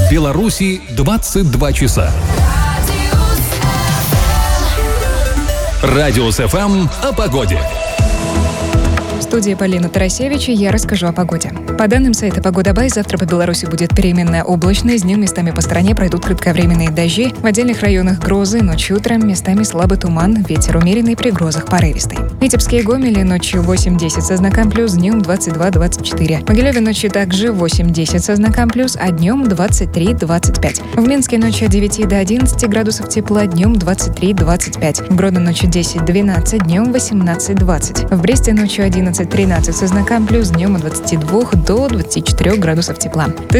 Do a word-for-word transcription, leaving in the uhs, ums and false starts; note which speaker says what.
Speaker 1: В Беларуси двадцать два часа. Радиус эф эм о погоде.
Speaker 2: В студии Полина Тарасевич, и я расскажу о погоде. По данным сайта «Погода.бай», завтра по Беларуси будет переменная облачность, днем местами по стране пройдут кратковременные дожди, в отдельных районах грозы, ночью утром местами слабый туман, ветер умеренный, при грозах порывистый. Витебске и Гомеле ночью восемь-десять со знаком плюс, днем двадцать два-двадцать четыре. В Могилеве ночью также восемь-десять со знаком плюс, а днем двадцать три-двадцать пять. В Минске ночью от девяти до одиннадцати градусов тепла, днем двадцать три-двадцать пять. В Гродно ночью десять-двенадцать, днем восемнадцать-двадцать. В Бресте ночью одиннадцать-тринадцать со знаком плюс, днем от двадцати двух до двадцати четырёх градусов тепла.